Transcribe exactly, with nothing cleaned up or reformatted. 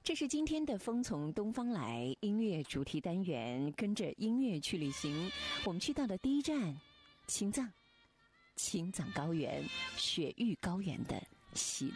这是今天的风从东方来音乐主题单元，跟着音乐去旅行。我们去到的第一站，青藏，青藏高原，雪域高原的西